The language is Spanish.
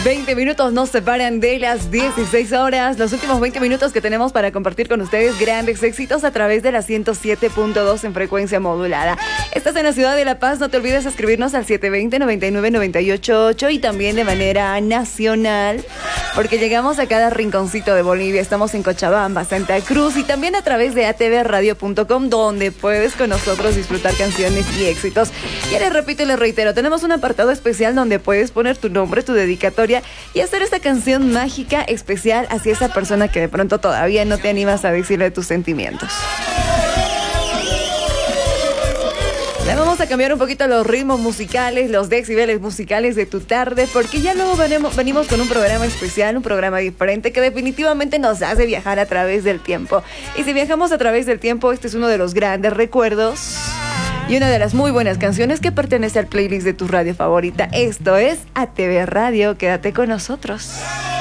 20 minutos nos separan de las 16 horas. Los últimos 20 minutos que tenemos para compartir con ustedes grandes éxitos a través de la 107.2 en frecuencia modulada. Estás en la ciudad de La Paz, no te olvides escribirnos al 720-99-988 y también de manera nacional, porque llegamos a cada rinconcito de Bolivia. Estamos en Cochabamba, Santa Cruz y también a través de atvradio.com, donde puedes con nosotros disfrutar canciones y éxitos. Ya les repito y les reitero, tenemos un apartado especial donde puedes poner tu nombre, tu dedicatoria y hacer esta canción mágica especial hacia esa persona que de pronto todavía no te animas a decirle tus sentimientos. Le vamos a cambiar un poquito los ritmos musicales, los decibeles musicales de tu tarde, porque ya luego venimos con un programa especial, un programa diferente que definitivamente nos hace viajar a través del tiempo. Y si viajamos a través del tiempo, este es uno de los grandes recuerdos y una de las muy buenas canciones que pertenece al playlist de tu radio favorita. Esto es ATV Radio, quédate con nosotros.